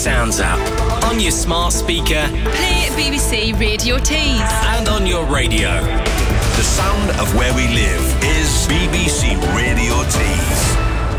Sounds app. On your smart speaker. Play BBC Radio Tees. And on your radio. The sound of where we live is BBC Radio Tees.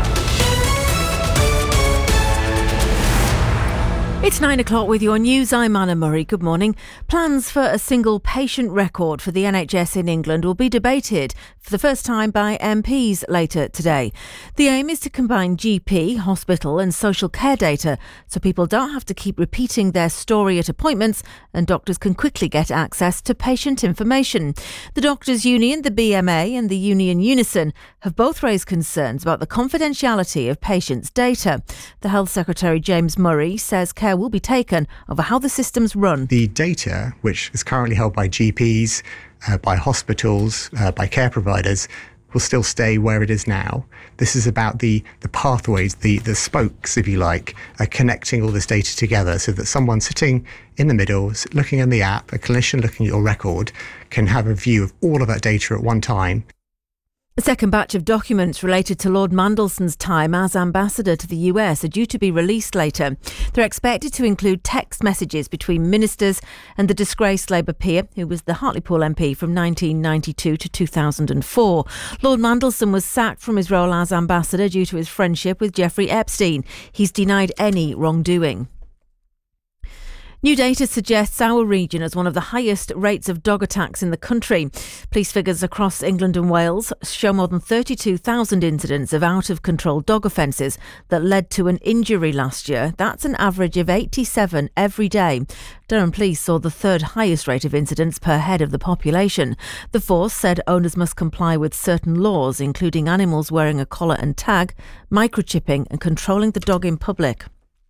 It's 9 o'clock with your news. I'm Anna Murray. Good morning. Plans for a single patient record for the NHS in England will be debated for the first time by MPs later today. The aim is to combine GP, hospital and social care data so people don't have to keep repeating their story at appointments and doctors can quickly get access to patient information. The Doctors' Union, the BMA and the union Unison have both raised concerns about the confidentiality of patients' data. The Health Secretary James Murray says care will be taken over how the system's run. The data, which is currently held by GPs, by hospitals, by care providers, will still stay where it is now. This is about the pathways, the spokes, if you like, connecting all this data together so that someone sitting in the middle, looking in the app, a clinician looking at your record, can have a view of all of that data at one time. A second batch of documents related to Lord Mandelson's time as ambassador to the US are due to be released later. They're expected to include text messages between ministers and the disgraced Labour peer, who was the Hartlepool MP from 1992 to 2004. Lord Mandelson was sacked from his role as ambassador due to his friendship with Jeffrey Epstein. He's denied any wrongdoing. New data suggests our region has one of the highest rates of dog attacks in the country. Police figures across England and Wales show more than 32,000 incidents of out-of-control dog offences that led to an injury last year. That's an average of 87 every day. Durham Police saw the third highest rate of incidents per head of the population. The force said owners must comply with certain laws, including animals wearing a collar and tag, microchipping and controlling the dog in public.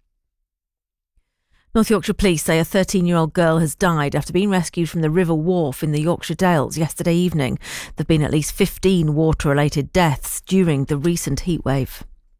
North Yorkshire Police say a 13-year-old girl has died after being rescued from the River Wharfe in the Yorkshire Dales yesterday evening. There have been at least 15 water-related deaths during the recent heatwave.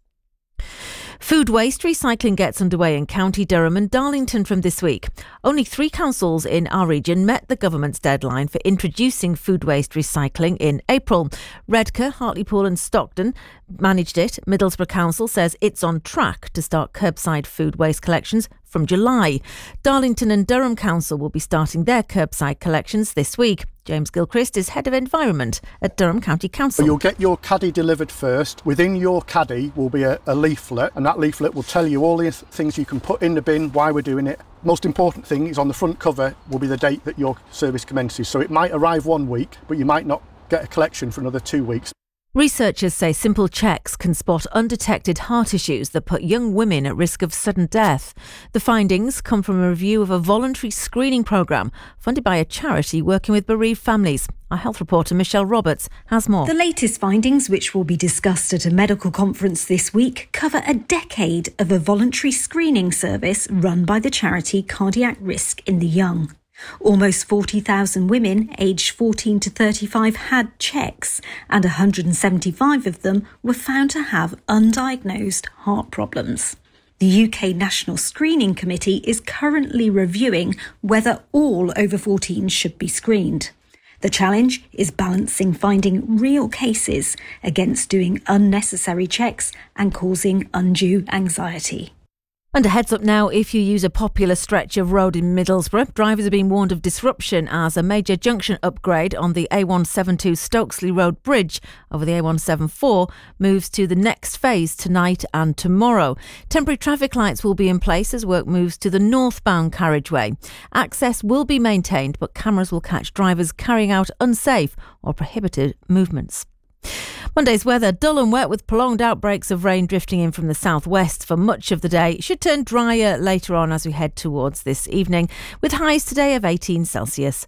Food waste recycling gets underway in County Durham and Darlington from this week. Only 3 councils in our region met the government's deadline for introducing food waste recycling in April. Redcar, Hartlepool and Stockton managed it. Middlesbrough Council says it's on track to start curbside food waste collections from July. Darlington and Durham Council will be starting their curbside collections this week. James Gilchrist is Head of Environment at Durham County Council. You'll get your caddy delivered first. Within your caddy will be a leaflet, and that leaflet will tell you all the things you can put in the bin, why we're doing it. Most important thing is on the front cover will be the date that your service commences. So it might arrive 1 week, but you might not get a collection for another 2 weeks. Researchers say simple checks can spot undetected heart issues that put young women at risk of sudden death. The findings come from a review of a voluntary screening programme funded by a charity working with bereaved families. Our health reporter Michelle Roberts has more. The latest findings, which will be discussed at a medical conference this week, cover a decade of a voluntary screening service run by the charity Cardiac Risk in the Young. Almost 40,000 women aged 14 to 35 had checks, and 175 of them were found to have undiagnosed heart problems. The UK National Screening Committee is currently reviewing whether all over 14s should be screened. The challenge is balancing finding real cases against doing unnecessary checks and causing undue anxiety. And a heads up now, if you use a popular stretch of road in Middlesbrough, drivers are being warned of disruption as a major junction upgrade on the A172 Stokesley Road Bridge over the A174 moves to the next phase tonight and tomorrow. Temporary traffic lights will be in place as work moves to the northbound carriageway. Access will be maintained, but cameras will catch drivers carrying out unsafe or prohibited movements. Monday's weather, dull and wet with prolonged outbreaks of rain drifting in from the southwest for much of the day. It should turn drier later on as we head towards this evening, with highs today of 18 Celsius.